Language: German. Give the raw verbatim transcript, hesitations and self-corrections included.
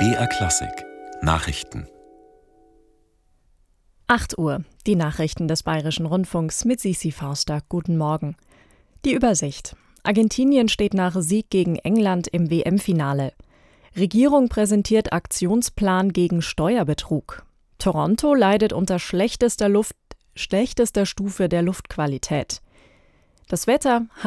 B R Klassik Nachrichten. acht Uhr, die Nachrichten des Bayerischen Rundfunks mit Sisi Forster. Guten Morgen. Die Übersicht. Argentinien steht nach Sieg gegen England im W M-Finale. Regierung präsentiert Aktionsplan gegen Steuerbetrug. Toronto leidet unter schlechtester Luft, schlechtester Stufe der Luftqualität. Das Wetter